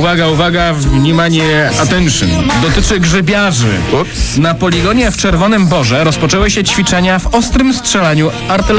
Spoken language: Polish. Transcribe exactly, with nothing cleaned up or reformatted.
Uwaga, uwaga, wнимание, attention. Dotyczy grzybiarzy. Ups. Na poligonie w Czerwonym Borze rozpoczęły się ćwiczenia w ostrym strzelaniu artyleryjskim.